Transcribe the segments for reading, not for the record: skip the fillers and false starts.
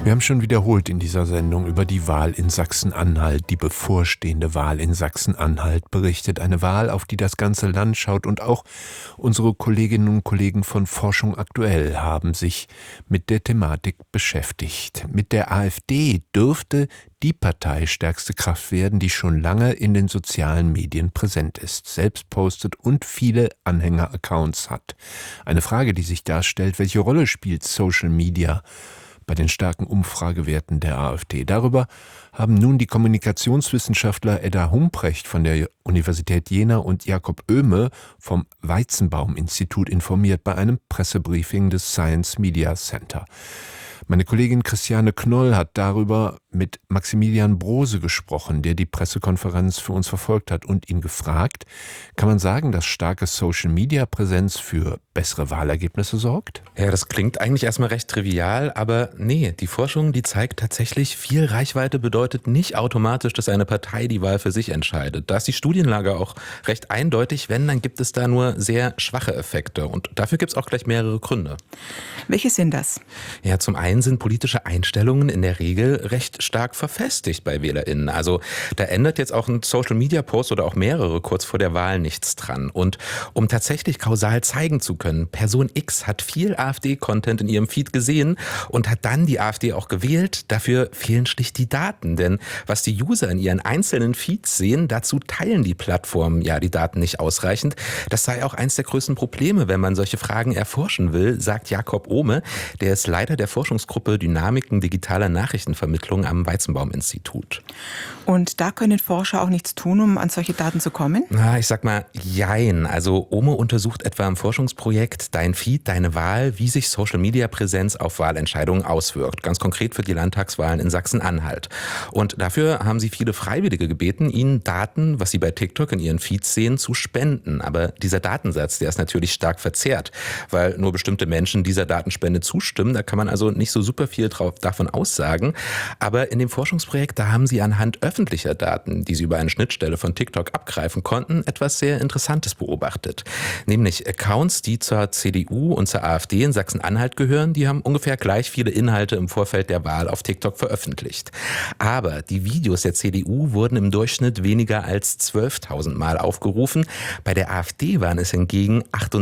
Wir haben schon wiederholt in dieser Sendung über die Wahl in Sachsen-Anhalt, die bevorstehende Wahl in Sachsen-Anhalt berichtet. Eine Wahl, auf die das ganze Land schaut, und auch unsere Kolleginnen und Kollegen von Forschung aktuell haben sich mit der Thematik beschäftigt. Mit der AfD dürfte die parteistärkste Kraft werden, die schon lange in den sozialen Medien präsent ist, selbst postet und viele Anhänger-Accounts hat. Eine Frage, die sich darstellt: Welche Rolle spielt Social Media bei den starken Umfragewerten der AfD? Darüber haben nun die Kommunikationswissenschaftler Edda Humprecht von der Universität Jena und Jakob Oehme vom Weizenbaum-Institut informiert bei einem Pressebriefing des Science Media Center. Meine Kollegin Christiane Knoll hat darüber mit Maximilian Brose gesprochen, der die Pressekonferenz für uns verfolgt hat, und ihn gefragt: Kann man sagen, dass starke Social-Media-Präsenz für bessere Wahlergebnisse sorgt? Ja, das klingt eigentlich erstmal recht trivial, aber nee, die Forschung, die zeigt tatsächlich, viel Reichweite bedeutet nicht automatisch, dass eine Partei die Wahl für sich entscheidet. Da ist die Studienlage auch recht eindeutig. Wenn, dann gibt es da nur sehr schwache Effekte, und dafür gibt es auch gleich mehrere Gründe. Welche sind das? Ja, zum einen sind politische Einstellungen in der Regel recht stark verfestigt bei WählerInnen. Also da ändert jetzt auch ein Social-Media-Post oder auch mehrere kurz vor der Wahl nichts dran. Und um tatsächlich kausal zeigen zu können, Person X hat viel AfD-Content in ihrem Feed gesehen und hat dann die AfD auch gewählt, dafür fehlen schlicht die Daten. Denn was die User in ihren einzelnen Feeds sehen, dazu teilen die Plattformen ja die Daten nicht ausreichend. Das sei auch eins der größten Probleme, wenn man solche Fragen erforschen will, sagt Jakob Oehme. Der ist Leiter der Forschungsgruppe Dynamiken digitaler Nachrichtenvermittlung am Weizenbaum-Institut. Und da können Forscher auch nichts tun, um an solche Daten zu kommen? Na, ich sag mal, jein. Also Oehme untersucht etwa im Forschungsprojekt Dein Feed, deine Wahl, wie sich Social-Media-Präsenz auf Wahlentscheidungen auswirkt. Ganz konkret für die Landtagswahlen in Sachsen-Anhalt. Und dafür haben sie viele Freiwillige gebeten, ihnen Daten, was sie bei TikTok in ihren Feeds sehen, zu spenden. Aber dieser Datensatz, der ist natürlich stark verzerrt, weil nur bestimmte Menschen dieser Datenspende zustimmen. Da kann man also nicht so super viel davon aussagen. Aber in dem Forschungsprojekt, da haben sie anhand öffentlicher Daten, die sie über eine Schnittstelle von TikTok abgreifen konnten, etwas sehr Interessantes beobachtet. Nämlich Accounts, die zur CDU und zur AfD in Sachsen-Anhalt gehören, die haben ungefähr gleich viele Inhalte im Vorfeld der Wahl auf TikTok veröffentlicht. Aber die Videos der CDU wurden im Durchschnitt weniger als 12.000 Mal aufgerufen. Bei der AfD waren es hingegen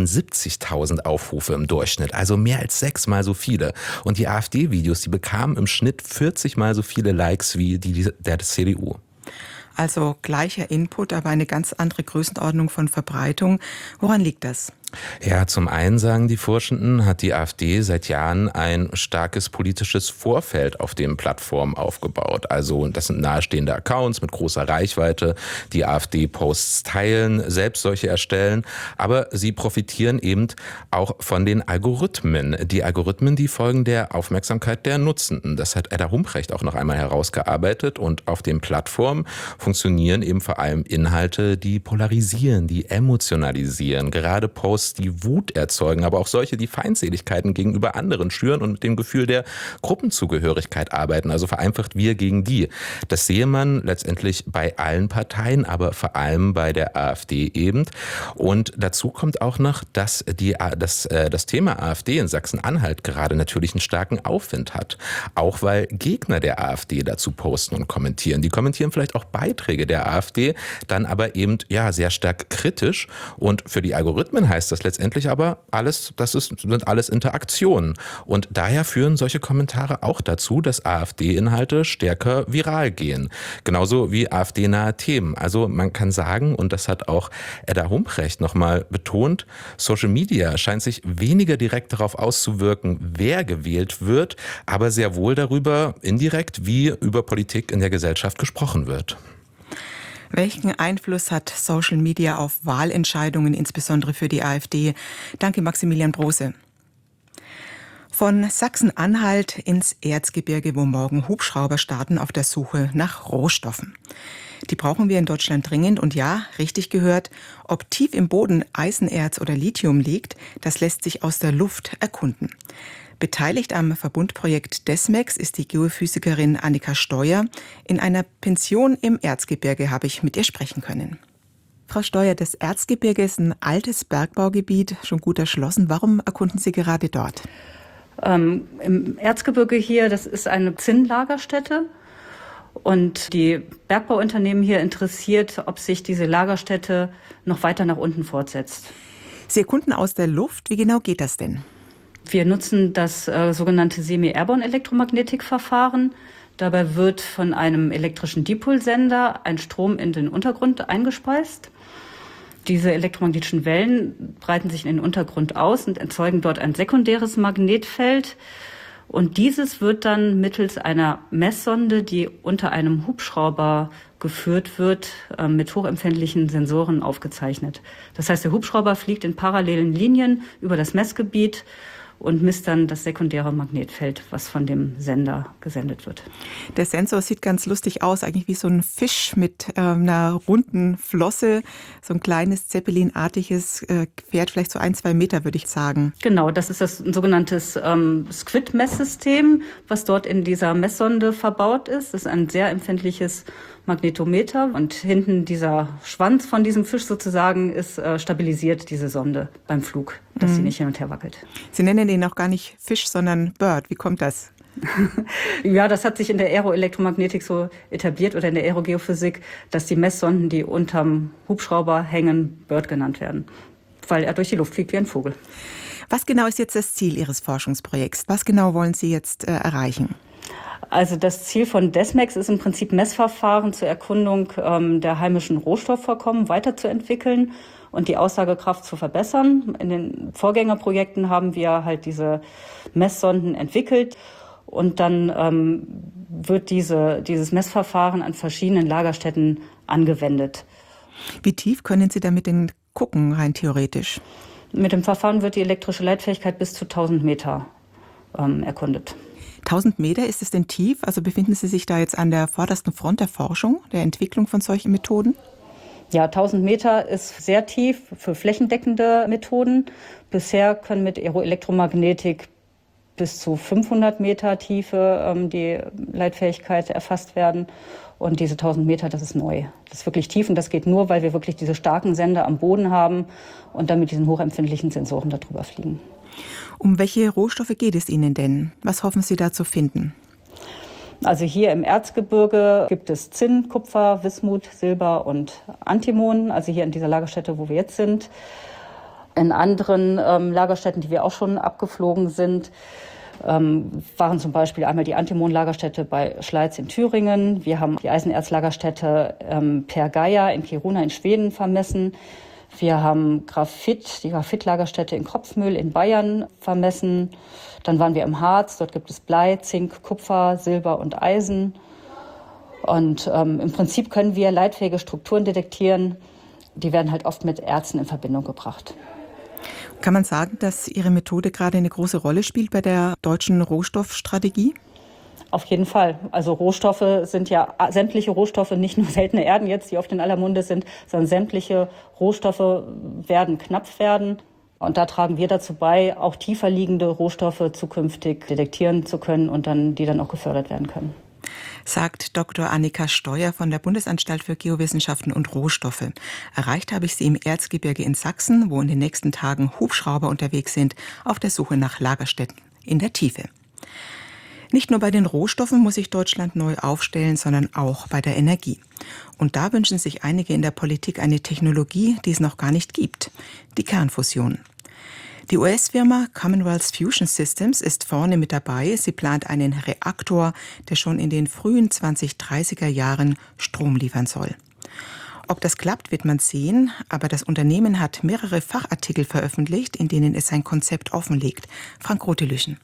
78.000 Aufrufe im Durchschnitt, also mehr als 6-mal so viele. Und die AfD-Videos, die bekamen im Schnitt 40-mal so viele Likes wie die der CDU. Also gleicher Input, aber eine ganz andere Größenordnung von Verbreitung. Woran liegt das? Ja, zum einen, sagen die Forschenden, hat die AfD seit Jahren ein starkes politisches Vorfeld auf den Plattformen aufgebaut. Also das sind nahestehende Accounts mit großer Reichweite, die AfD-Posts teilen, selbst solche erstellen. Aber sie profitieren eben auch von den Algorithmen. Die Algorithmen, die folgen der Aufmerksamkeit der Nutzenden. Das hat Edda Humprecht auch noch einmal herausgearbeitet. Und auf den Plattformen funktionieren eben vor allem Inhalte, die polarisieren, die emotionalisieren. Gerade Posts, die Wut erzeugen, aber auch solche, die Feindseligkeiten gegenüber anderen schüren und mit dem Gefühl der Gruppenzugehörigkeit arbeiten, also vereinfacht wir gegen die. Das sehe man letztendlich bei allen Parteien, aber vor allem bei der AfD eben. Und dazu kommt auch noch, dass das Thema AfD in Sachsen-Anhalt gerade natürlich einen starken Aufwind hat. Auch weil Gegner der AfD dazu posten und kommentieren. Die kommentieren vielleicht auch Beiträge der AfD, dann aber eben sehr stark kritisch. Und für die Algorithmen heißt das letztendlich aber sind alles Interaktionen. Und daher führen solche Kommentare auch dazu, dass AfD-Inhalte stärker viral gehen. Genauso wie AfD-nahe Themen. Also man kann sagen, und das hat auch Edda Humprecht nochmal betont, Social Media scheint sich weniger direkt darauf auszuwirken, wer gewählt wird, aber sehr wohl darüber indirekt, wie über Politik in der Gesellschaft gesprochen wird. Welchen Einfluss hat Social Media auf Wahlentscheidungen, insbesondere für die AfD? Danke, Maximilian Brose. Von Sachsen-Anhalt ins Erzgebirge, wo morgen Hubschrauber starten auf der Suche nach Rohstoffen. Die brauchen wir in Deutschland dringend, und ja, richtig gehört, ob tief im Boden Eisenerz oder Lithium liegt, das lässt sich aus der Luft erkunden. Beteiligt am Verbundprojekt Desmex ist die Geophysikerin Annika Steuer. In einer Pension im Erzgebirge habe ich mit ihr sprechen können. Frau Steuer, das Erzgebirge ist ein altes Bergbaugebiet, schon gut erschlossen. Warum erkunden Sie gerade dort? Im Erzgebirge hier, das ist eine Zinnlagerstätte. Und die Bergbauunternehmen hier interessiert, ob sich diese Lagerstätte noch weiter nach unten fortsetzt. Sie erkunden aus der Luft. Wie genau geht das denn? Wir nutzen das sogenannte Semi-Airborne-Elektromagnetikverfahren. Dabei wird von einem elektrischen Dipolsender ein Strom in den Untergrund eingespeist. Diese elektromagnetischen Wellen breiten sich in den Untergrund aus und erzeugen dort ein sekundäres Magnetfeld. Und dieses wird dann mittels einer Messsonde, die unter einem Hubschrauber geführt wird, mit hochempfindlichen Sensoren aufgezeichnet. Das heißt, der Hubschrauber fliegt in parallelen Linien über das Messgebiet und misst dann das sekundäre Magnetfeld, was von dem Sender gesendet wird. Der Sensor sieht ganz lustig aus, eigentlich wie so ein Fisch mit einer runden Flosse, so ein kleines Zeppelin-artiges Gefährt, vielleicht so 1-2 Meter, würde ich sagen. Genau, das ist ein sogenanntes Squid-Messsystem, was dort in dieser Messsonde verbaut ist. Das ist ein sehr empfindliches Magnetometer und hinten dieser Schwanz von diesem Fisch sozusagen ist stabilisiert diese Sonde beim Flug, dass sie nicht hin und her wackelt. Sie nennen den auch gar nicht Fisch, sondern Bird. Wie kommt das? Ja, das hat sich in der Aeroelektromagnetik so etabliert oder in der Aerogeophysik, dass die Messsonden, die unterm Hubschrauber hängen, Bird genannt werden, weil er durch die Luft fliegt wie ein Vogel. Was genau ist jetzt das Ziel Ihres Forschungsprojekts? Was genau wollen Sie jetzt erreichen? Also das Ziel von DESMAX ist im Prinzip Messverfahren zur Erkundung der heimischen Rohstoffvorkommen weiterzuentwickeln und die Aussagekraft zu verbessern. In den Vorgängerprojekten haben wir halt diese Messsonden entwickelt und dann wird dieses Messverfahren an verschiedenen Lagerstätten angewendet. Wie tief können Sie damit denn gucken, rein theoretisch? Mit dem Verfahren wird die elektrische Leitfähigkeit bis zu 1000 Meter erkundet. 1000 Meter, ist es denn tief? Also befinden Sie sich da jetzt an der vordersten Front der Forschung, der Entwicklung von solchen Methoden? Ja, 1000 Meter ist sehr tief für flächendeckende Methoden. Bisher können mit Aeroelektromagnetik bis zu 500 Meter Tiefe die Leitfähigkeit erfasst werden. Und diese 1000 Meter, das ist neu. Das ist wirklich tief und das geht nur, weil wir wirklich diese starken Sender am Boden haben und dann mit diesen hochempfindlichen Sensoren darüber fliegen. Um welche Rohstoffe geht es Ihnen denn? Was hoffen Sie da zu finden? Also hier im Erzgebirge gibt es Zinn, Kupfer, Wismut, Silber und Antimon. Also hier in dieser Lagerstätte, wo wir jetzt sind. In anderen Lagerstätten, die wir auch schon abgeflogen sind, waren zum Beispiel einmal die Antimon-Lagerstätte bei Schleiz in Thüringen. Wir haben die Eisenerzlagerstätte Per Gaia in Kiruna in Schweden vermessen. Wir haben die Graphit-Lagerstätte in Kropfmühl in Bayern vermessen. Dann waren wir im Harz, dort gibt es Blei, Zink, Kupfer, Silber und Eisen. Und im Prinzip können wir leitfähige Strukturen detektieren. Die werden halt oft mit Erzen in Verbindung gebracht. Kann man sagen, dass Ihre Methode gerade eine große Rolle spielt bei der deutschen Rohstoffstrategie? Auf jeden Fall. Also Rohstoffe sind ja sämtliche Rohstoffe, nicht nur seltene Erden jetzt, die oft in aller Munde sind, sondern sämtliche Rohstoffe werden knapp werden. Und da tragen wir dazu bei, auch tiefer liegende Rohstoffe zukünftig detektieren zu können und die dann auch gefördert werden können. Sagt Dr. Annika Steuer von der Bundesanstalt für Geowissenschaften und Rohstoffe. Erreicht habe ich sie im Erzgebirge in Sachsen, wo in den nächsten Tagen Hubschrauber unterwegs sind, auf der Suche nach Lagerstätten in der Tiefe. Nicht nur bei den Rohstoffen muss sich Deutschland neu aufstellen, sondern auch bei der Energie. Und da wünschen sich einige in der Politik eine Technologie, die es noch gar nicht gibt: die Kernfusion. Die US-Firma Commonwealth Fusion Systems ist vorne mit dabei. Sie plant einen Reaktor, der schon in den frühen 2030er Jahren Strom liefern soll. Ob das klappt, wird man sehen, aber das Unternehmen hat mehrere Fachartikel veröffentlicht, in denen es sein Konzept offenlegt. Frank Rotelüschen.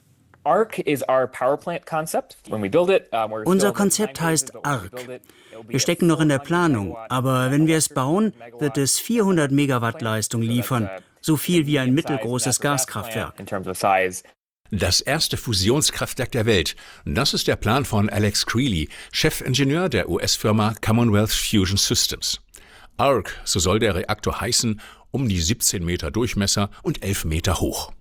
Unser Konzept heißt ARC. Wir stecken noch in der Planung, aber wenn wir es bauen, wird es 400 Megawatt Leistung liefern, so viel wie ein mittelgroßes Gaskraftwerk. Das erste Fusionskraftwerk der Welt. Das ist der Plan von Alex Creeley, Chefingenieur der US-Firma Commonwealth Fusion Systems. ARC, so soll der Reaktor heißen, um die 17 Meter Durchmesser und 11 Meter hoch.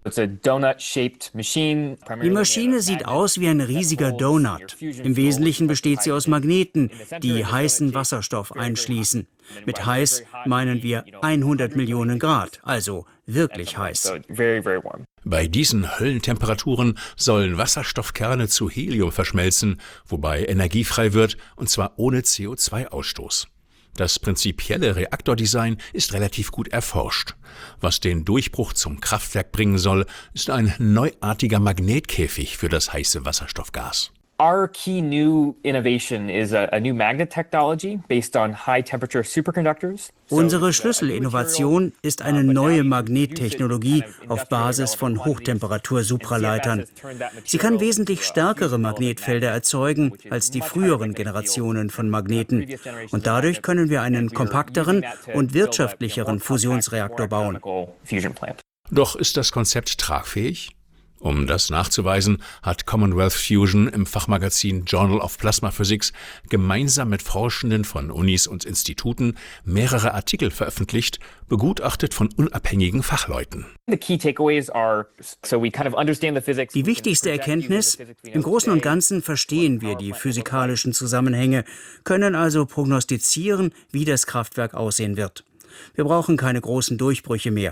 Die Maschine sieht aus wie ein riesiger Donut. Im Wesentlichen besteht sie aus Magneten, die heißen Wasserstoff einschließen. Mit heiß meinen wir 100 Millionen Grad, also wirklich heiß. Bei diesen Höllentemperaturen sollen Wasserstoffkerne zu Helium verschmelzen, wobei Energie frei wird, und zwar ohne CO2-Ausstoß. Das prinzipielle Reaktordesign ist relativ gut erforscht. Was den Durchbruch zum Kraftwerk bringen soll, ist ein neuartiger Magnetkäfig für das heiße Wasserstoffgas. Our key new innovation is a new magnet technology based on high-temperature superconductors. Unsere Schlüsselinnovation ist eine neue Magnettechnologie auf Basis von Hochtemperatur-Supraleitern. Sie kann wesentlich stärkere Magnetfelder erzeugen als die früheren Generationen von Magneten. Und dadurch können wir einen kompakteren und wirtschaftlicheren Fusionsreaktor bauen. Doch ist das Konzept tragfähig? Um das nachzuweisen, hat Commonwealth Fusion im Fachmagazin Journal of Plasma Physics gemeinsam mit Forschenden von Unis und Instituten mehrere Artikel veröffentlicht, begutachtet von unabhängigen Fachleuten. Die wichtigste Erkenntnis: Im Großen und Ganzen verstehen wir die physikalischen Zusammenhänge, können also prognostizieren, wie das Kraftwerk aussehen wird. Wir brauchen keine großen Durchbrüche mehr.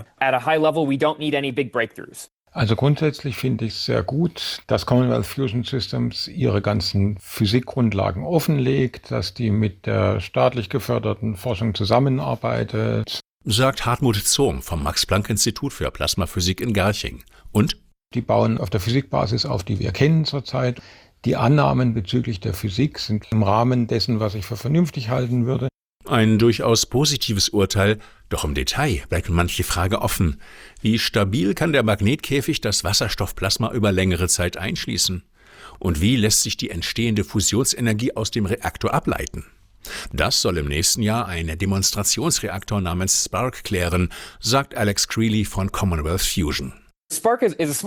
Also grundsätzlich finde ich es sehr gut, dass Commonwealth Fusion Systems ihre ganzen Physikgrundlagen offenlegt, dass die mit der staatlich geförderten Forschung zusammenarbeitet. Sagt Hartmut Zohm vom Max-Planck-Institut für Plasmaphysik in Garching. Und? Die bauen auf der Physikbasis auf, die wir kennen zurzeit. Die Annahmen bezüglich der Physik sind im Rahmen dessen, was ich für vernünftig halten würde. Ein durchaus positives Urteil, doch im Detail bleibt manche Frage offen. Wie stabil kann der Magnetkäfig das Wasserstoffplasma über längere Zeit einschließen? Und wie lässt sich die entstehende Fusionsenergie aus dem Reaktor ableiten? Das soll im nächsten Jahr ein Demonstrationsreaktor namens Spark klären, sagt Alex Creeley von Commonwealth Fusion. Spark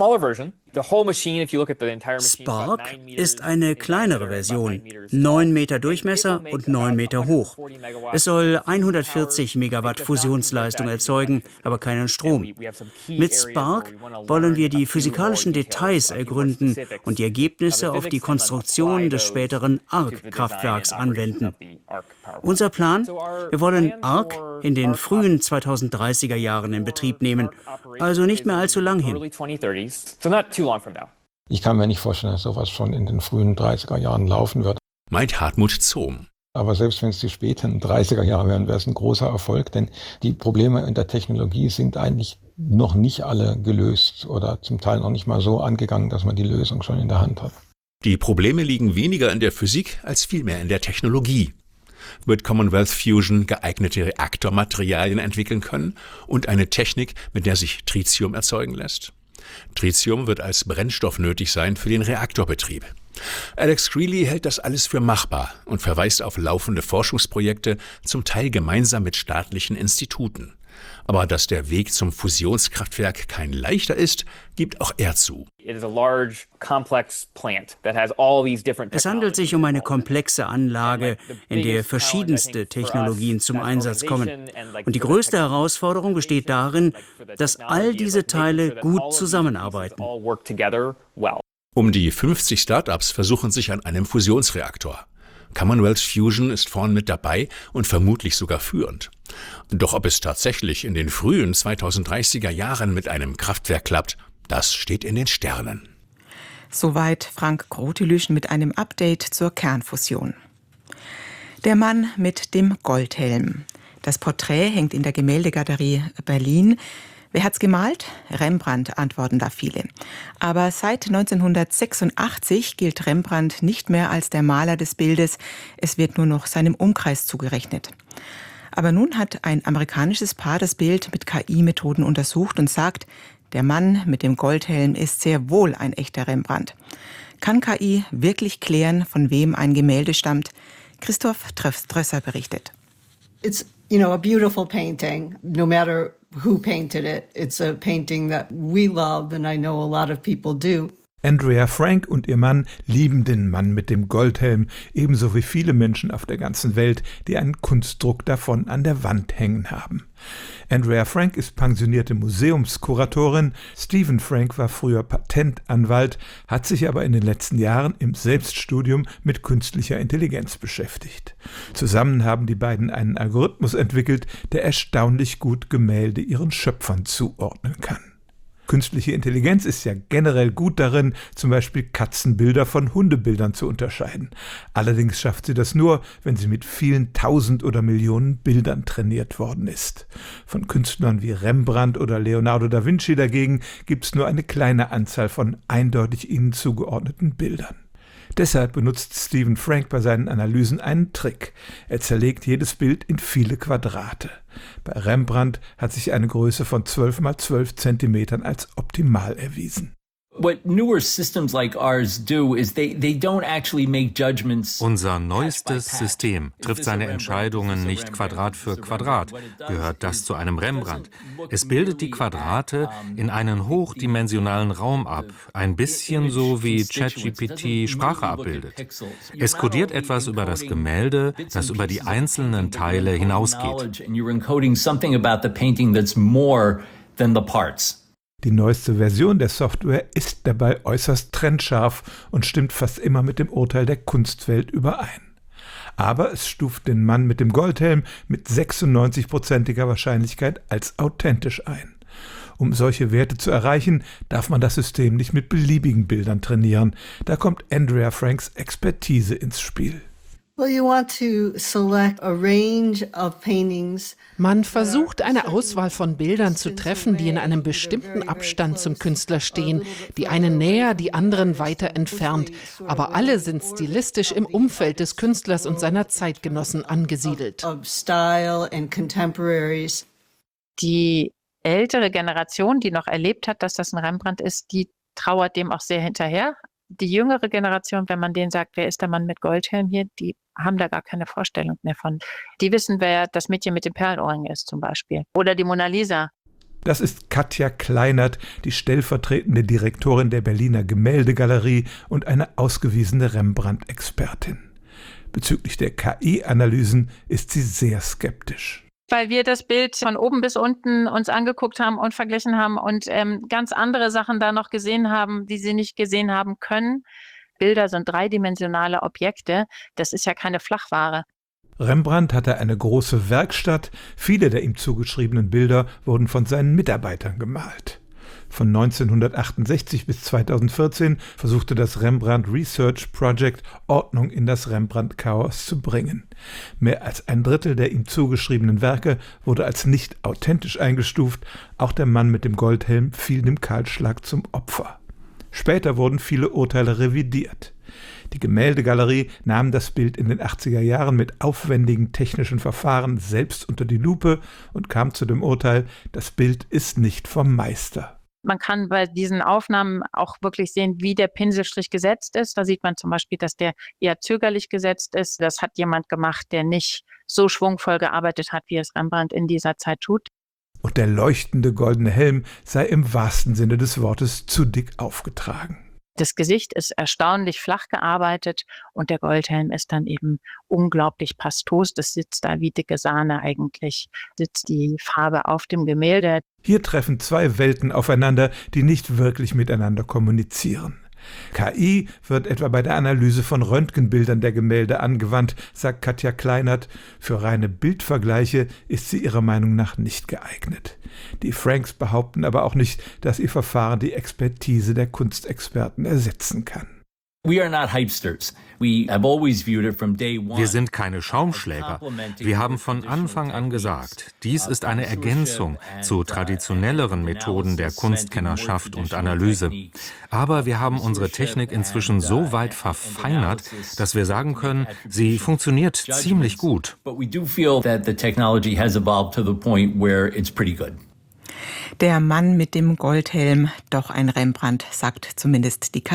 ist eine kleinere Version, 9 Meter Durchmesser und 9 Meter hoch. Es soll 140 Megawatt Fusionsleistung erzeugen, aber keinen Strom. Mit Spark wollen wir die physikalischen Details ergründen und die Ergebnisse auf die Konstruktion des späteren ARC-Kraftwerks anwenden. Unser Plan: Wir wollen ARC in den frühen 2030er Jahren in Betrieb nehmen, also nicht mehr allzu lang hin. Ich kann mir nicht vorstellen, dass sowas schon in den frühen 30er Jahren laufen wird. Meint Hartmut Zohm. Aber selbst wenn es die späten 30er Jahre wären, wäre es ein großer Erfolg, denn die Probleme in der Technologie sind eigentlich noch nicht alle gelöst oder zum Teil noch nicht mal so angegangen, dass man die Lösung schon in der Hand hat. Die Probleme liegen weniger in der Physik als vielmehr in der Technologie. Wird Commonwealth Fusion geeignete Reaktormaterialien entwickeln können und eine Technik, mit der sich Tritium erzeugen lässt? Tritium wird als Brennstoff nötig sein für den Reaktorbetrieb. Alex Creeley hält das alles für machbar und verweist auf laufende Forschungsprojekte, zum Teil gemeinsam mit staatlichen Instituten. Aber dass der Weg zum Fusionskraftwerk kein leichter ist, gibt auch er zu. Es handelt sich um eine komplexe Anlage, in der verschiedenste Technologien zum Einsatz kommen. Und die größte Herausforderung besteht darin, dass all diese Teile gut zusammenarbeiten. Um die 50 Startups versuchen sich an einem Fusionsreaktor. Commonwealth Fusion ist vorn mit dabei und vermutlich sogar führend. Doch ob es tatsächlich in den frühen 2030er Jahren mit einem Kraftwerk klappt, das steht in den Sternen. Soweit Frank Grotelüsch mit einem Update zur Kernfusion. Der Mann mit dem Goldhelm. Das Porträt hängt in der Gemäldegalerie Berlin. Wer hat's gemalt? Rembrandt, antworten da viele. Aber seit 1986 gilt Rembrandt nicht mehr als der Maler des Bildes. Es wird nur noch seinem Umkreis zugerechnet. Aber nun hat ein amerikanisches Paar das Bild mit KI-Methoden untersucht und sagt, der Mann mit dem Goldhelm ist sehr wohl ein echter Rembrandt. Kann KI wirklich klären, von wem ein Gemälde stammt? Christoph Drösser berichtet. It's, a beautiful painting, no matter who painted it. It's a painting that we love and I know a lot of people do. Andrea Frank und ihr Mann lieben den Mann mit dem Goldhelm, ebenso wie viele Menschen auf der ganzen Welt, die einen Kunstdruck davon an der Wand hängen haben. Andrea Frank ist pensionierte Museumskuratorin, Stephen Frank war früher Patentanwalt, hat sich aber in den letzten Jahren im Selbststudium mit künstlicher Intelligenz beschäftigt. Zusammen haben die beiden einen Algorithmus entwickelt, der erstaunlich gut Gemälde ihren Schöpfern zuordnen kann. Künstliche Intelligenz ist ja generell gut darin, zum Beispiel Katzenbilder von Hundebildern zu unterscheiden. Allerdings schafft sie das nur, wenn sie mit vielen Tausend oder Millionen Bildern trainiert worden ist. Von Künstlern wie Rembrandt oder Leonardo da Vinci dagegen gibt es nur eine kleine Anzahl von eindeutig ihnen zugeordneten Bildern. Deshalb benutzt Stephen Frank bei seinen Analysen einen Trick. Er zerlegt jedes Bild in viele Quadrate. Bei Rembrandt hat sich eine Größe von 12 mal 12 Zentimetern als optimal erwiesen. Unser neuestes System trifft seine Entscheidungen nicht Quadrat für Quadrat. Gehört das zu einem Rembrandt? Es bildet die Quadrate in einen hochdimensionalen Raum ab, ein bisschen so wie ChatGPT Sprache abbildet. Es kodiert etwas über das Gemälde, das über die einzelnen Teile hinausgeht. Die neueste Version der Software ist dabei äußerst trennscharf und stimmt fast immer mit dem Urteil der Kunstwelt überein. Aber es stuft den Mann mit dem Goldhelm mit 96%iger Wahrscheinlichkeit als authentisch ein. Um solche Werte zu erreichen, darf man das System nicht mit beliebigen Bildern trainieren. Da kommt Andrea Franks Expertise ins Spiel. Man versucht, eine Auswahl von Bildern zu treffen, die in einem bestimmten Abstand zum Künstler stehen, die einen näher, die anderen weiter entfernt, aber alle sind stilistisch im Umfeld des Künstlers und seiner Zeitgenossen angesiedelt. Die ältere Generation, die noch erlebt hat, dass das ein Rembrandt ist, die trauert dem auch sehr hinterher. Die jüngere Generation, wenn man denen sagt, wer ist der Mann mit Goldhelm hier, die haben da gar keine Vorstellung mehr von. Die wissen, wer das Mädchen mit dem Perlenohrring ist zum Beispiel. Oder die Mona Lisa. Das ist Katja Kleinert, die stellvertretende Direktorin der Berliner Gemäldegalerie und eine ausgewiesene Rembrandt-Expertin. Bezüglich der KI-Analysen ist sie sehr skeptisch. Weil wir das Bild von oben bis unten uns angeguckt haben und verglichen haben und ganz andere Sachen da noch gesehen haben, die sie nicht gesehen haben können. Bilder sind dreidimensionale Objekte, das ist ja keine Flachware. Rembrandt hatte eine große Werkstatt, viele der ihm zugeschriebenen Bilder wurden von seinen Mitarbeitern gemalt. Von 1968 bis 2014 versuchte das Rembrandt Research Project Ordnung in das Rembrandt-Chaos zu bringen. Mehr als ein Drittel der ihm zugeschriebenen Werke wurde als nicht authentisch eingestuft, auch der Mann mit dem Goldhelm fiel dem Kahlschlag zum Opfer. Später wurden viele Urteile revidiert. Die Gemäldegalerie nahm das Bild in den 80er Jahren mit aufwendigen technischen Verfahren selbst unter die Lupe und kam zu dem Urteil, das Bild ist nicht vom Meister. Man kann bei diesen Aufnahmen auch wirklich sehen, wie der Pinselstrich gesetzt ist. Da sieht man zum Beispiel, dass der eher zögerlich gesetzt ist. Das hat jemand gemacht, der nicht so schwungvoll gearbeitet hat, wie es Rembrandt in dieser Zeit tut. Und der leuchtende goldene Helm sei im wahrsten Sinne des Wortes zu dick aufgetragen. Das Gesicht ist erstaunlich flach gearbeitet und der Goldhelm ist dann eben unglaublich pastos. Das sitzt da wie dicke Sahne eigentlich, sitzt die Farbe auf dem Gemälde. Hier treffen zwei Welten aufeinander, die nicht wirklich miteinander kommunizieren. KI wird etwa bei der Analyse von Röntgenbildern der Gemälde angewandt, sagt Katja Kleinert. Für reine Bildvergleiche ist sie ihrer Meinung nach nicht geeignet. Die Franks behaupten aber auch nicht, dass ihr Verfahren die Expertise der Kunstexperten ersetzen kann. Wir sind keine Schaumschläger. Wir haben von Anfang an gesagt, dies ist eine Ergänzung zu traditionelleren Methoden der Kunstkennerschaft und Analyse. Aber wir haben unsere Technik inzwischen so weit verfeinert, dass wir sagen können, sie funktioniert ziemlich gut. Der Mann mit dem Goldhelm, doch ein Rembrandt, sagt zumindest die KI.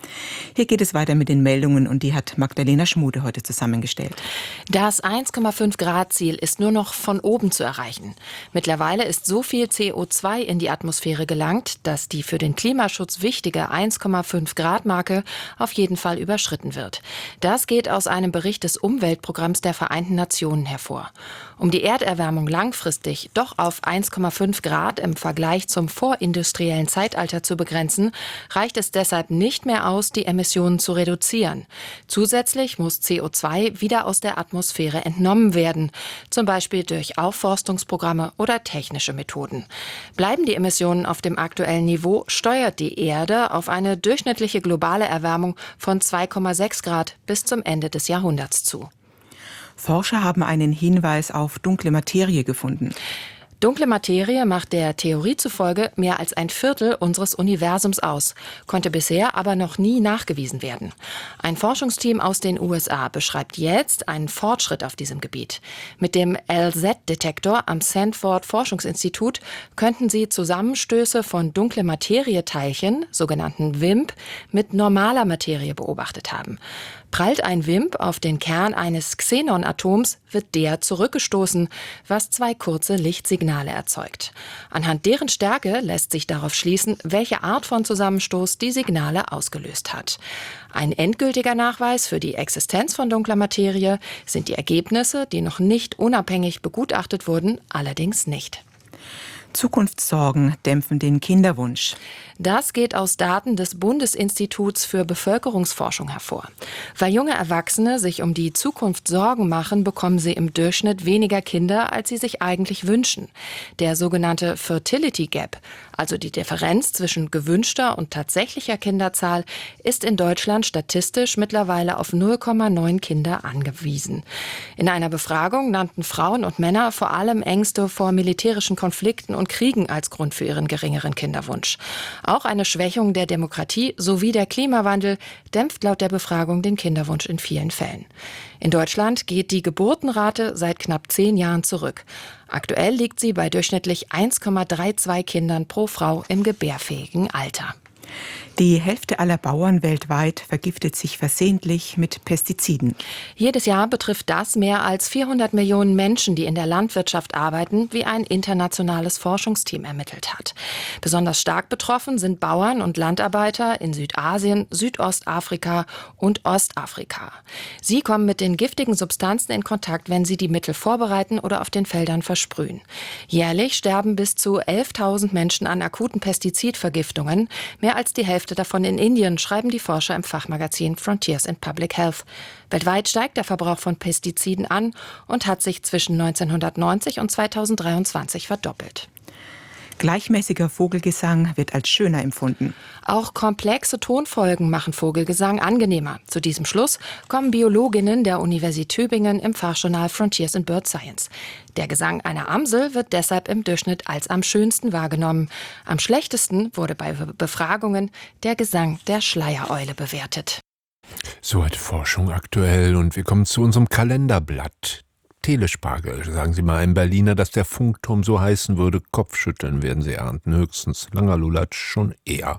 Hier geht es weiter mit den Meldungen und die hat Magdalena Schmude heute zusammengestellt. Das 1,5 Grad Ziel ist nur noch von oben zu erreichen. Mittlerweile ist so viel CO2 in die Atmosphäre gelangt, dass die für den Klimaschutz wichtige 1,5 Grad Marke auf jeden Fall überschritten wird. Das geht aus einem Bericht des Umweltprogramms der Vereinten Nationen hervor. Um die Erderwärmung langfristig doch auf 1,5 Grad im Vergleich zum vorindustriellen Zeitalter zu begrenzen, reicht es deshalb nicht mehr aus, die Emissionen zu reduzieren. Zusätzlich muss CO2 wieder aus der Atmosphäre entnommen werden, zum Beispiel durch Aufforstungsprogramme oder technische Methoden. Bleiben die Emissionen auf dem aktuellen Niveau, steuert die Erde auf eine durchschnittliche globale Erwärmung von 2,6 Grad bis zum Ende des Jahrhunderts zu. Forscher haben einen Hinweis auf dunkle Materie gefunden. Dunkle Materie macht der Theorie zufolge mehr als ein Viertel unseres Universums aus, konnte bisher aber noch nie nachgewiesen werden. Ein Forschungsteam aus den USA beschreibt jetzt einen Fortschritt auf diesem Gebiet. Mit dem LZ-Detektor am Sanford Forschungsinstitut könnten sie Zusammenstöße von dunkle Materieteilchen, sogenannten WIMP, mit normaler Materie beobachtet haben. Prallt ein WIMP auf den Kern eines Xenonatoms, wird der zurückgestoßen, was 2 kurze Lichtsignale erzeugt. Anhand deren Stärke lässt sich darauf schließen, welche Art von Zusammenstoß die Signale ausgelöst hat. Ein endgültiger Nachweis für die Existenz von dunkler Materie sind die Ergebnisse, die noch nicht unabhängig begutachtet wurden, allerdings nicht. Zukunftssorgen dämpfen den Kinderwunsch. Das geht aus Daten des Bundesinstituts für Bevölkerungsforschung hervor. Weil junge Erwachsene sich um die Zukunft Sorgen machen, bekommen sie im Durchschnitt weniger Kinder, als sie sich eigentlich wünschen. Der sogenannte Fertility Gap, also die Differenz zwischen gewünschter und tatsächlicher Kinderzahl, ist in Deutschland statistisch mittlerweile auf 0,9 Kinder angewiesen. In einer Befragung nannten Frauen und Männer vor allem Ängste vor militärischen Konflikten und Kriegen als Grund für ihren geringeren Kinderwunsch. Auch eine Schwächung der Demokratie sowie der Klimawandel dämpft laut der Befragung den Kinderwunsch in vielen Fällen. In Deutschland geht die Geburtenrate seit knapp 10 Jahren zurück. Aktuell liegt sie bei durchschnittlich 1,32 Kindern pro Frau im gebärfähigen Alter. Die Hälfte aller Bauern weltweit vergiftet sich versehentlich mit Pestiziden. Jedes Jahr betrifft das mehr als 400 Millionen Menschen, die in der Landwirtschaft arbeiten, wie ein internationales Forschungsteam ermittelt hat. Besonders stark betroffen sind Bauern und Landarbeiter in Südasien, Südostafrika und Ostafrika. Sie kommen mit den giftigen Substanzen in Kontakt, wenn sie die Mittel vorbereiten oder auf den Feldern versprühen. Jährlich sterben bis zu 11.000 Menschen an akuten Pestizidvergiftungen. Mehr als die Hälfte davon in Indien, schreiben die Forscher im Fachmagazin Frontiers in Public Health. Weltweit steigt der Verbrauch von Pestiziden an und hat sich zwischen 1990 und 2023 verdoppelt. Gleichmäßiger Vogelgesang wird als schöner empfunden. Auch komplexe Tonfolgen machen Vogelgesang angenehmer. Zu diesem Schluss kommen Biologinnen der Universität Tübingen im Fachjournal Frontiers in Bird Science. Der Gesang einer Amsel wird deshalb im Durchschnitt als am schönsten wahrgenommen. Am schlechtesten wurde bei Befragungen der Gesang der Schleiereule bewertet. Soweit Forschung aktuell und wir kommen zu unserem Kalenderblatt. Telespargel, sagen Sie mal einem Berliner, dass der Funkturm so heißen würde, Kopfschütteln werden Sie ernten, höchstens langer Lulatsch schon eher.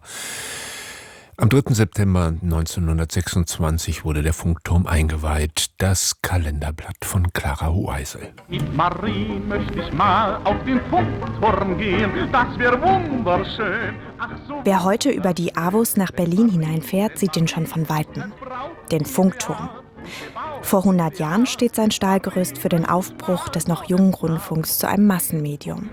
Am 3. September 1926 wurde der Funkturm eingeweiht, das Kalenderblatt von Clara Hueisel. Mit Marie möchte ich mal auf den Funkturm gehen, das wäre wunderschön. Wer heute über die AWUS nach Berlin hineinfährt, sieht ihn schon von Weitem. Den Funkturm. Vor 100 Jahren steht sein Stahlgerüst für den Aufbruch des noch jungen Rundfunks zu einem Massenmedium.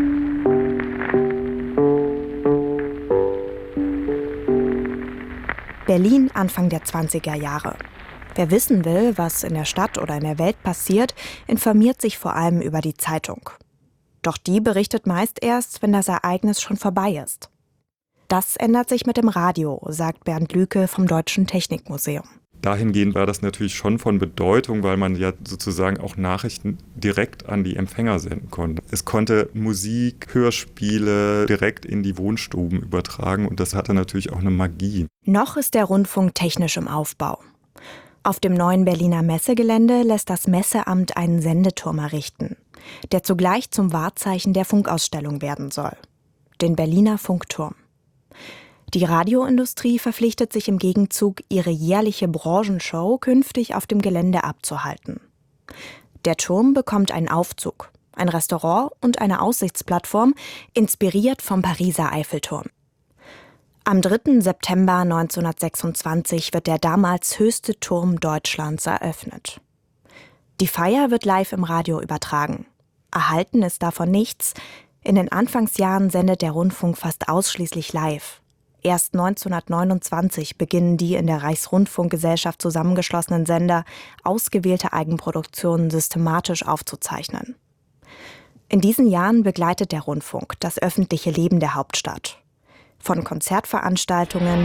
Berlin Anfang der 20er Jahre. Wer wissen will, was in der Stadt oder in der Welt passiert, informiert sich vor allem über die Zeitung. Doch die berichtet meist erst, wenn das Ereignis schon vorbei ist. Das ändert sich mit dem Radio, sagt Bernd Lüke vom Deutschen Technikmuseum. Dahingehend war das natürlich schon von Bedeutung, weil man ja sozusagen auch Nachrichten direkt an die Empfänger senden konnte. Es konnte Musik, Hörspiele direkt in die Wohnstuben übertragen und das hatte natürlich auch eine Magie. Noch ist der Rundfunk technisch im Aufbau. Auf dem neuen Berliner Messegelände lässt das Messeamt einen Sendeturm errichten, der zugleich zum Wahrzeichen der Funkausstellung werden soll. Den Berliner Funkturm. Die Radioindustrie verpflichtet sich im Gegenzug, ihre jährliche Branchenshow künftig auf dem Gelände abzuhalten. Der Turm bekommt einen Aufzug, ein Restaurant und eine Aussichtsplattform, inspiriert vom Pariser Eiffelturm. Am 3. September 1926 wird der damals höchste Turm Deutschlands eröffnet. Die Feier wird live im Radio übertragen. Erhalten ist davon nichts. In den Anfangsjahren sendet der Rundfunk fast ausschließlich live. Erst 1929 beginnen die in der Reichsrundfunkgesellschaft zusammengeschlossenen Sender, ausgewählte Eigenproduktionen systematisch aufzuzeichnen. In diesen Jahren begleitet der Rundfunk das öffentliche Leben der Hauptstadt. Von Konzertveranstaltungen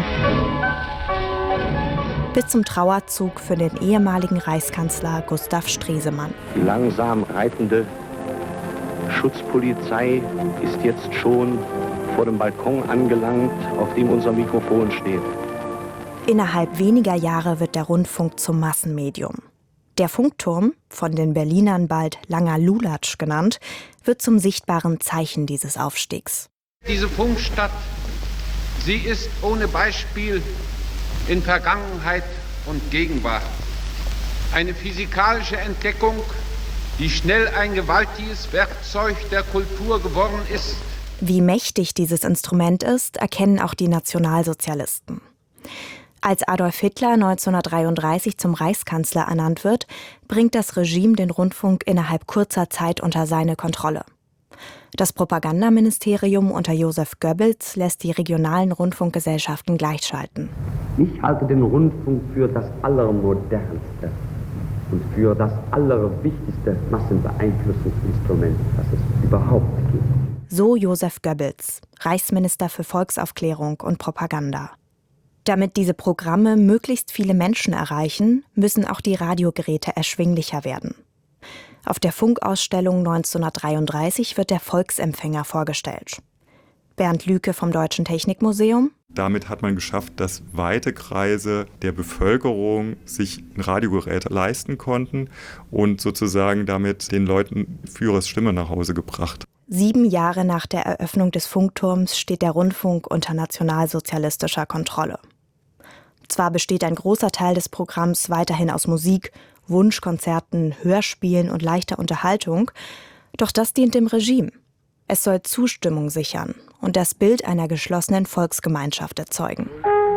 bis zum Trauerzug für den ehemaligen Reichskanzler Gustav Stresemann. Die langsam reitende Schutzpolizei ist jetzt schon vor dem Balkon angelangt, auf dem unser Mikrofon steht. Innerhalb weniger Jahre wird der Rundfunk zum Massenmedium. Der Funkturm, von den Berlinern bald Langer Lulatsch genannt, wird zum sichtbaren Zeichen dieses Aufstiegs. Diese Funkstadt, sie ist ohne Beispiel in Vergangenheit und Gegenwart. Eine physikalische Entdeckung, die schnell ein gewaltiges Werkzeug der Kultur geworden ist. Wie mächtig dieses Instrument ist, erkennen auch die Nationalsozialisten. Als Adolf Hitler 1933 zum Reichskanzler ernannt wird, bringt das Regime den Rundfunk innerhalb kurzer Zeit unter seine Kontrolle. Das Propagandaministerium unter Joseph Goebbels lässt die regionalen Rundfunkgesellschaften gleichschalten. Ich halte den Rundfunk für das Allermodernste und für das allerwichtigste Massenbeeinflussungsinstrument, das es überhaupt gibt. So Joseph Goebbels, Reichsminister für Volksaufklärung und Propaganda. Damit diese Programme möglichst viele Menschen erreichen, müssen auch die Radiogeräte erschwinglicher werden. Auf der Funkausstellung 1933 wird der Volksempfänger vorgestellt. Bernd Lüke vom Deutschen Technikmuseum. Damit hat man geschafft, dass weite Kreise der Bevölkerung sich ein Radiogerät leisten konnten und sozusagen damit den Leuten Führers Stimme nach Hause gebracht. 7 Jahre nach der Eröffnung des Funkturms steht der Rundfunk unter nationalsozialistischer Kontrolle. Zwar besteht ein großer Teil des Programms weiterhin aus Musik, Wunschkonzerten, Hörspielen und leichter Unterhaltung, doch das dient dem Regime. Es soll Zustimmung sichern und das Bild einer geschlossenen Volksgemeinschaft erzeugen.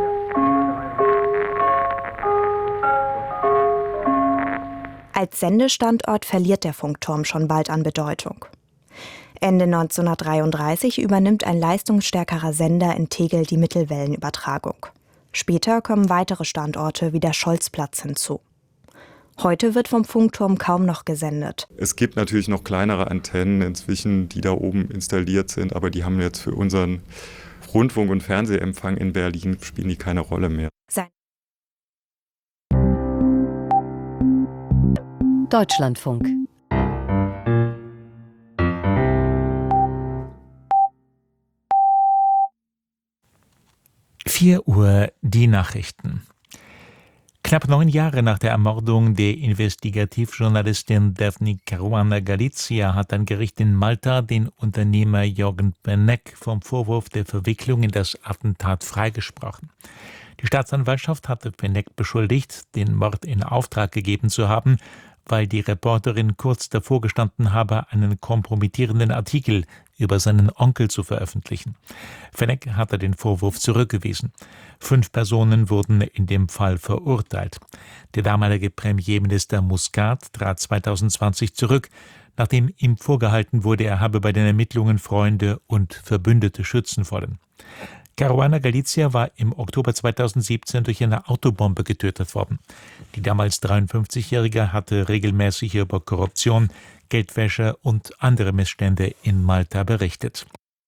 Als Sendestandort verliert der Funkturm schon bald an Bedeutung. Ende 1933 übernimmt ein leistungsstärkerer Sender in Tegel die Mittelwellenübertragung. Später kommen weitere Standorte wie der Scholzplatz hinzu. Heute wird vom Funkturm kaum noch gesendet. Es gibt natürlich noch kleinere Antennen inzwischen, die da oben installiert sind, aber die haben jetzt für unseren Rundfunk- und Fernsehempfang in Berlin spielen die keine Rolle mehr. Deutschlandfunk. Uhr die Nachrichten. Knapp 9 Jahre nach der Ermordung der Investigativjournalistin Daphne Caruana Galizia hat ein Gericht in Malta den Unternehmer Jürgen Penek vom Vorwurf der Verwicklung in das Attentat freigesprochen. Die Staatsanwaltschaft hatte Penek beschuldigt, den Mord in Auftrag gegeben zu haben, weil die Reporterin kurz davor gestanden habe, einen kompromittierenden Artikel über seinen Onkel zu veröffentlichen. Penek hatte den Vorwurf zurückgewiesen. 5 Personen wurden in dem Fall verurteilt. Der damalige Premierminister Muscat trat 2020 zurück, nachdem ihm vorgehalten wurde, er habe bei den Ermittlungen Freunde und Verbündete schützen wollen. Caruana Galizia war im Oktober 2017 durch eine Autobombe getötet worden. Die damals 53-Jährige hatte regelmäßig über Korruption, Geldwäsche und andere Missstände in Malta berichtet.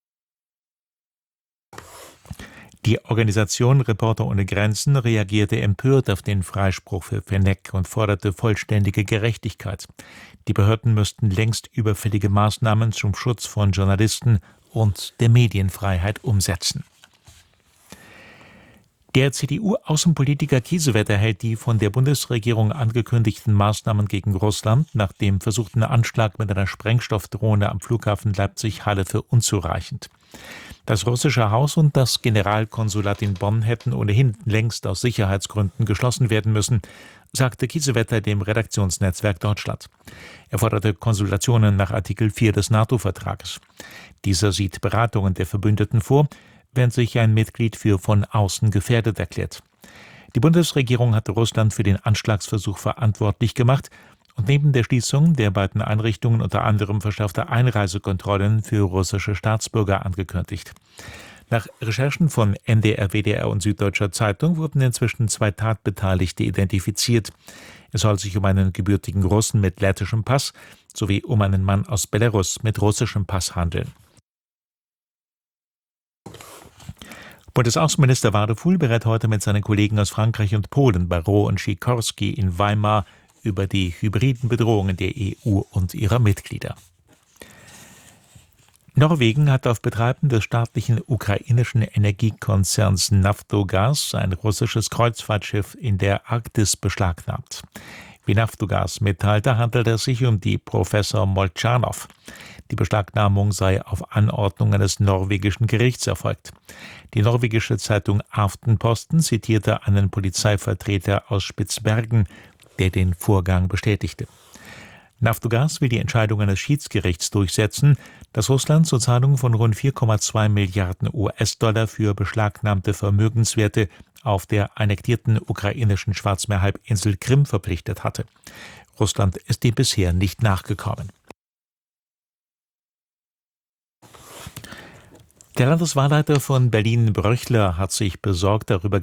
Die Organisation Reporter ohne Grenzen reagierte empört auf den Freispruch für Penek und forderte vollständige Gerechtigkeit. Die Behörden müssten längst überfällige Maßnahmen zum Schutz von Journalisten und der Medienfreiheit umsetzen. Der CDU-Außenpolitiker Kiesewetter hält die von der Bundesregierung angekündigten Maßnahmen gegen Russland nach dem versuchten Anschlag mit einer Sprengstoffdrohne am Flughafen Leipzig-Halle für unzureichend. Das russische Haus und das Generalkonsulat in Bonn hätten ohnehin längst aus Sicherheitsgründen geschlossen werden müssen, sagte Kiesewetter dem Redaktionsnetzwerk Deutschland. Er forderte Konsultationen nach Artikel 4 des NATO-Vertrages. Dieser sieht Beratungen der Verbündeten vor, wenn sich ein Mitglied für von außen gefährdet erklärt. Die Bundesregierung hatte Russland für den Anschlagsversuch verantwortlich gemacht und neben der Schließung der beiden Einrichtungen unter anderem verschärfte Einreisekontrollen für russische Staatsbürger angekündigt. Nach Recherchen von NDR, WDR und Süddeutscher Zeitung wurden inzwischen 2 Tatbeteiligte identifiziert. Es soll sich um einen gebürtigen Russen mit lettischem Pass sowie um einen Mann aus Belarus mit russischem Pass handeln. Bundesaußenminister Wadefuhl berät heute mit seinen Kollegen aus Frankreich und Polen, Barrot und Sikorski in Weimar, über die hybriden Bedrohungen der EU und ihrer Mitglieder. Norwegen hat auf Betreiben des staatlichen ukrainischen Energiekonzerns Naftogaz ein russisches Kreuzfahrtschiff in der Arktis beschlagnahmt. Wie Naftogaz mitteilte, handelt es sich um die Professor Molchanov. Die Beschlagnahmung sei auf Anordnung eines norwegischen Gerichts erfolgt. Die norwegische Zeitung Aftenposten zitierte einen Polizeivertreter aus Spitzbergen, der den Vorgang bestätigte. Naftogaz will die Entscheidung eines Schiedsgerichts durchsetzen, das Russland zur Zahlung von rund 4,2 Milliarden US-Dollar für beschlagnahmte Vermögenswerte auf der annektierten ukrainischen Schwarzmeerhalbinsel Krim verpflichtet hatte. Russland ist dem bisher nicht nachgekommen. Der Landeswahlleiter von Berlin, Bröchler, hat sich besorgt darüber